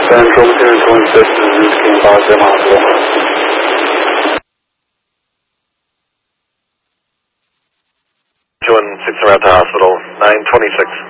Central 226 is King Positive Hospital. 216 around the hospital, 926.